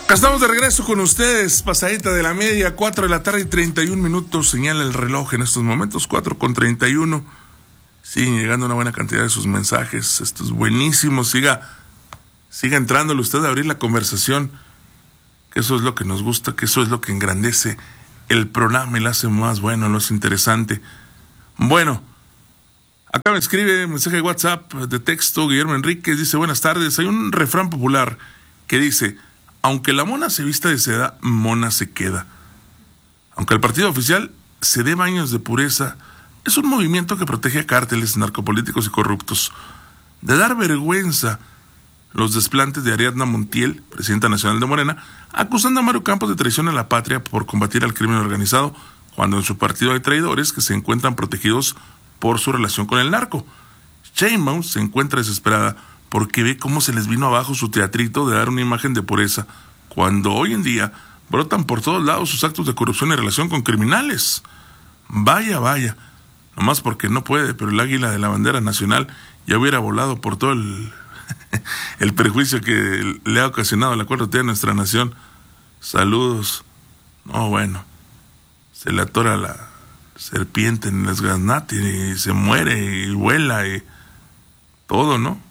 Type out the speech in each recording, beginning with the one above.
Estamos de regreso con ustedes, pasadita de la media, 4 de la tarde y 31 minutos, señala el reloj en estos momentos, 4:31. Siguen llegando una buena cantidad de sus mensajes, esto es buenísimo, siga entrándole usted a abrir la conversación, que eso es lo que nos gusta, que eso es lo que engrandece el programa y lo hace más bueno, lo hace interesante. Bueno, acá me escribe mensaje de WhatsApp, de texto, Guillermo Enríquez, dice, buenas tardes, hay un refrán popular que dice, aunque la mona se vista de seda, mona se queda. Aunque el partido oficial se dé baños de pureza, es un movimiento que protege a cárteles narcopolíticos y corruptos. De dar vergüenza los desplantes de Ariadna Montiel, presidenta nacional de Morena, acusando a Mario Campos de traición a la patria por combatir al crimen organizado, cuando en su partido hay traidores que se encuentran protegidos por su relación con el narco. Sheinbaum se encuentra desesperada porque ve cómo se les vino abajo su teatrito de dar una imagen de pureza, cuando hoy en día brotan por todos lados sus actos de corrupción en relación con criminales. Vaya, nomás porque no puede, pero el águila de la bandera nacional ya hubiera volado por todo el perjuicio que le ha ocasionado la 4T a nuestra nación. Saludos. No, bueno, se le atora la serpiente en el esgaznate y se muere y vuela y todo, ¿no?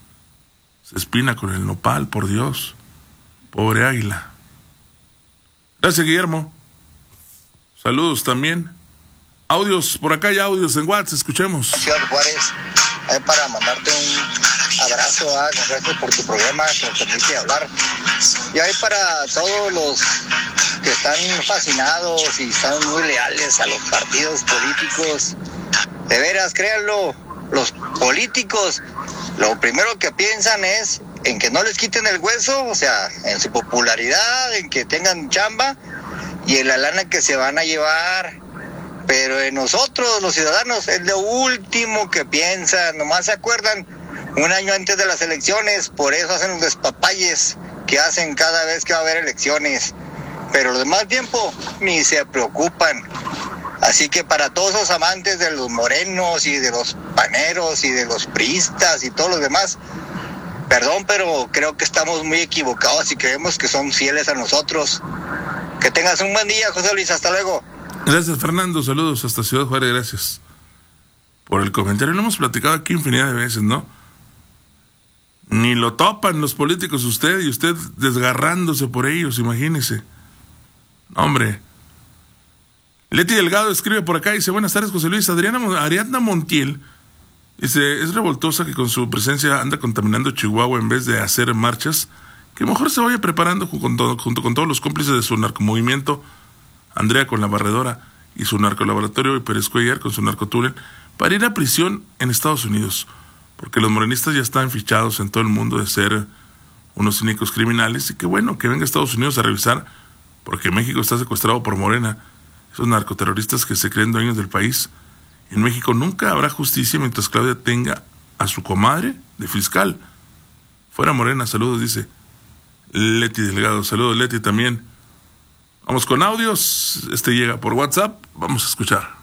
Se espina con el nopal, por Dios. Pobre águila. Gracias, Guillermo. Saludos también. Audios, por acá hay audios en WhatsApp, escuchemos. Ciudad Juárez, para mandarte un abrazo, gracias por tu programa que nos permite hablar. Y hay para todos los que están fascinados y están muy leales a los partidos políticos. De veras, créanlo, los políticos lo primero que piensan es en que no les quiten el hueso, o sea, en su popularidad, en que tengan chamba y en la lana que se van a llevar. Pero en nosotros, los ciudadanos, es lo último que piensan. Nomás se acuerdan un año antes de las elecciones, por eso hacen los despapalles que hacen cada vez que va a haber elecciones. Pero los demás tiempo ni se preocupan. Así que para todos los amantes de los morenos y de los paneros y de los priistas y todos los demás, perdón, pero creo que estamos muy equivocados y creemos que son fieles a nosotros. Que tengas un buen día, José Luis, hasta luego. Gracias, Fernando, saludos hasta Ciudad Juárez, gracias por el comentario. Lo hemos platicado aquí infinidad de veces, ¿no? Ni lo topan los políticos usted y usted desgarrándose por ellos, imagínese. Hombre. Leti Delgado escribe por acá y dice, buenas tardes, José Luis. Ariadna Montiel dice, es revoltosa que con su presencia anda contaminando Chihuahua en vez de hacer marchas, que mejor se vaya preparando junto con todos los cómplices de su narcomovimiento, Andrea con la barredora y su narcolaboratorio y Pérez Cuellar con su narcotúnel, para ir a prisión en Estados Unidos, porque los morenistas ya están fichados en todo el mundo de ser unos cínicos criminales, y que bueno, que venga a Estados Unidos a revisar, porque México está secuestrado por Morena, esos narcoterroristas que se creen dueños del país. En México nunca habrá justicia mientras Claudia tenga a su comadre de fiscal. Fuera Morena, saludos, dice Leti Delgado. Saludos, Leti, también. Vamos con audios. Este llega por WhatsApp. Vamos a escuchar.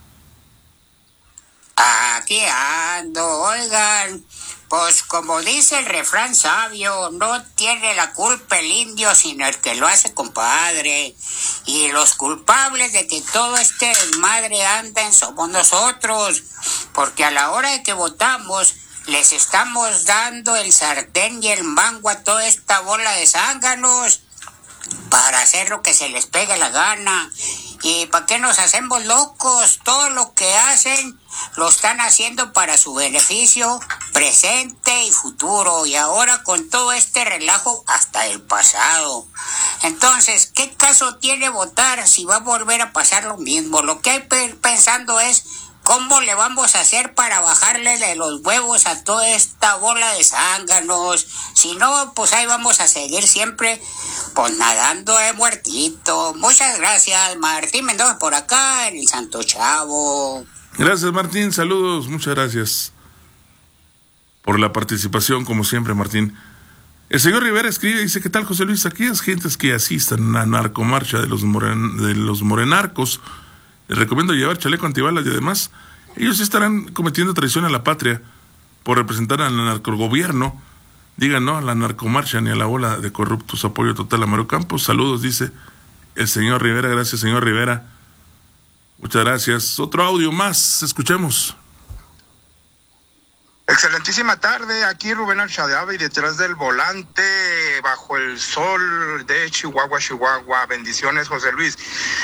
Aquí ando, oigan. Pues como dice el refrán sabio, no tiene la culpa el indio, sino el que lo hace, compadre. Y los culpables de que todo este desmadre anden somos nosotros, porque a la hora de que votamos, les estamos dando el sartén y el mango a toda esta bola de zánganos para hacer lo que se les pegue la gana. ¿Y para qué nos hacemos locos? Todo lo que hacen lo están haciendo para su beneficio presente y futuro, y ahora con todo este relajo hasta el pasado. Entonces, ¿qué caso tiene votar si va a volver a pasar lo mismo? Lo que hay pensando es ¿cómo le vamos a hacer para bajarle de los huevos a toda esta bola de zánganos? Si no, pues ahí vamos a seguir siempre, pues nadando de muertito. Muchas gracias, Martín Mendoza por acá, en el Santo Chavo. Gracias, Martín, saludos, muchas gracias por la participación, como siempre, Martín. El señor Rivera escribe, dice, ¿qué tal, José Luis? Aquellas gentes que asistan a la narcomarcha de los morenarcos, les recomiendo llevar chaleco antibalas y además ellos estarán cometiendo traición a la patria por representar al narcogobierno digan no a la narcomarcha ni a la bola de corruptos. Apoyo total a Mario Campos. Saludos, dice el señor Rivera. Gracias, señor Rivera. Muchas gracias. Otro audio más, escuchemos. Excelentísima tarde, aquí Rubén Archadave y detrás del volante, bajo el sol de Chihuahua, Chihuahua. Bendiciones, José Luis.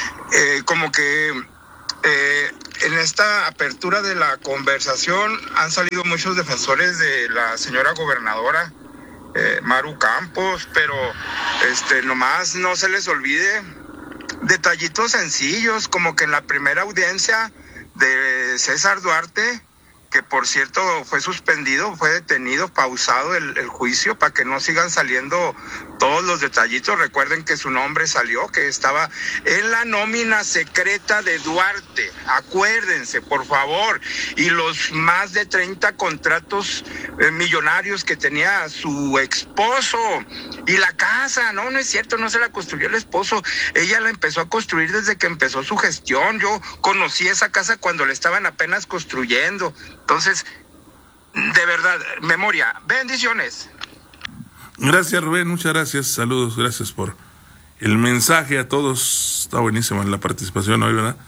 En esta apertura de la conversación han salido muchos defensores de la señora gobernadora Maru Campos, pero nomás no se les olvide detallitos sencillos, como que en la primera audiencia de César Duarte, que por cierto fue suspendido, fue detenido, pausado el juicio para que no sigan saliendo todos los detallitos. Recuerden que su nombre salió, que estaba en la nómina secreta de Duarte, acuérdense, por favor, y los más de 30 contratos millonarios que tenía su esposo, y la casa, no es cierto, no se la construyó el esposo, ella la empezó a construir desde que empezó su gestión. Yo conocí esa casa cuando la estaban apenas construyendo. Entonces, de verdad, memoria, bendiciones. Gracias, Rubén, muchas gracias, saludos, gracias por el mensaje a todos. Está buenísima la participación hoy, ¿verdad?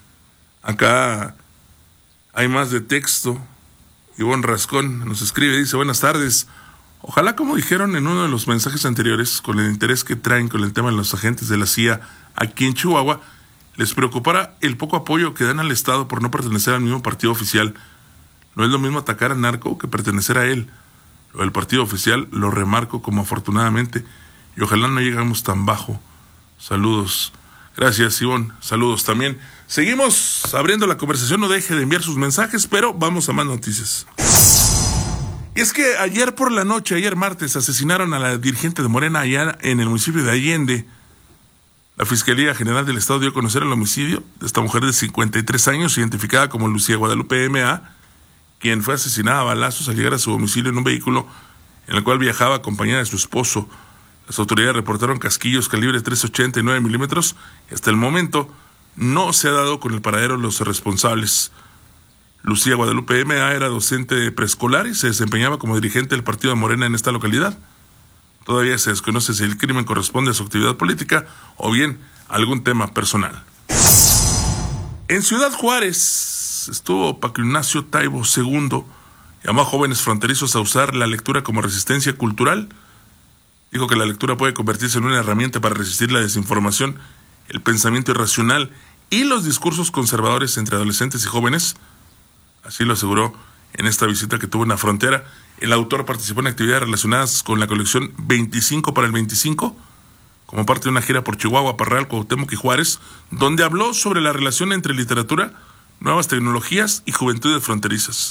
Acá hay más de texto. Ivonne Rascón nos escribe, dice, buenas tardes. Ojalá, como dijeron en uno de los mensajes anteriores, con el interés que traen con el tema de los agentes de la CIA aquí en Chihuahua, les preocupara el poco apoyo que dan al Estado por no pertenecer al mismo partido oficial. No es lo mismo atacar al narco que pertenecer a él. Lo del partido oficial lo remarco como afortunadamente, y ojalá no llegamos tan bajo. Saludos. Gracias, Ivonne. Saludos también. Seguimos abriendo la conversación, no deje de enviar sus mensajes, pero vamos a más noticias. Y es que ayer por la noche, ayer martes, asesinaron a la dirigente de Morena allá en el municipio de Allende. La Fiscalía General del Estado dio a conocer el homicidio de esta mujer de 53 años, identificada como Lucía Guadalupe M.A., quien fue asesinada a balazos al llegar a su domicilio en un vehículo en el cual viajaba acompañada de su esposo. Las autoridades reportaron casquillos calibre 3.80 y 9 milímetros, y hasta el momento no se ha dado con el paradero de los responsables. Lucía Guadalupe M.A. era docente preescolar y se desempeñaba como dirigente del partido de Morena en esta localidad. Todavía se desconoce si el crimen corresponde a su actividad política o bien a algún tema personal. En Ciudad Juárez estuvo Paco Ignacio Taibo II, llamó a jóvenes fronterizos a usar la lectura como resistencia cultural. Dijo que la lectura puede convertirse en una herramienta para resistir la desinformación, el pensamiento irracional y los discursos conservadores entre adolescentes y jóvenes. Así lo aseguró en esta visita que tuvo en la frontera. El autor participó en actividades relacionadas con la colección 25 para el 25, como parte de una gira por Chihuahua, Parral, Cuauhtémoc y Juárez, donde habló sobre la relación entre literatura, nuevas tecnologías y juventudes fronterizas.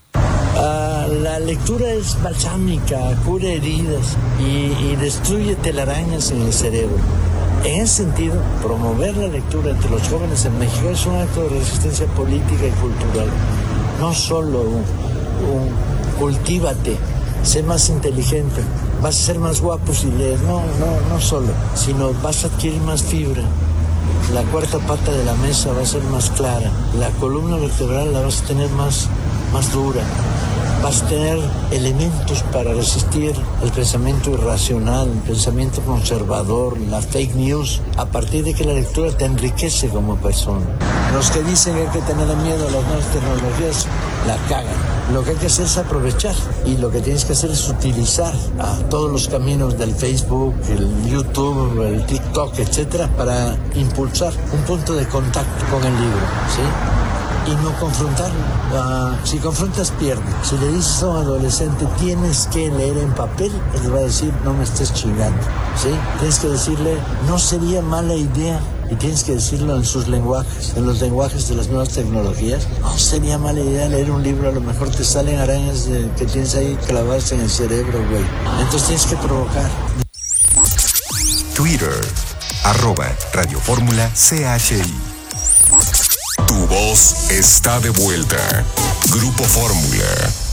La lectura es balsámica, cura heridas y destruye telarañas en el cerebro. En ese sentido, promover la lectura entre los jóvenes en México es un acto de resistencia política y cultural. No solo un cultívate, sé más inteligente, vas a ser más guapo si lees. No solo, sino vas a adquirir más fibra. La cuarta pata de la mesa va a ser más clara. La columna vertebral la vas a tener más dura. Vas a tener elementos para resistir el pensamiento irracional, el pensamiento conservador, la fake news, a partir de que la lectura te enriquece como persona. Los que dicen que hay que tener miedo a las nuevas tecnologías, la cagan. Lo que hay que hacer es aprovechar, y lo que tienes que hacer es utilizar a todos los caminos del Facebook, el YouTube, el TikTok, etcétera, para impulsar un punto de contacto con el libro, ¿sí? Y no confrontarlo. Si confrontas, pierdes. Si le dices a un adolescente, tienes que leer en papel, él va a decir, no me estés chingando, ¿sí? Tienes que decirle, no sería mala idea, y tienes que decirlo en sus lenguajes, en los lenguajes de las nuevas tecnologías. No sería mala idea leer un libro, a lo mejor te salen arañas que tienes ahí clavadas en el cerebro, güey. Entonces tienes que provocar. Twitter, @Radio Fórmula CHI. Tu voz está de vuelta. Grupo Fórmula.